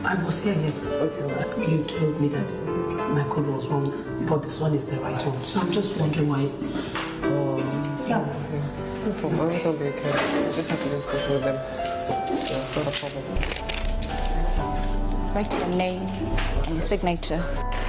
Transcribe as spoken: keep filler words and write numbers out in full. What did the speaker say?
I was here yesterday. Okay. You told me that my code was wrong, but this one is the right one. So I'm just wondering why. Oh, yeah. Okay. No problem. Everything will be okay. You just have to just go through them. Yeah, it's not a problem. Write your name and your signature.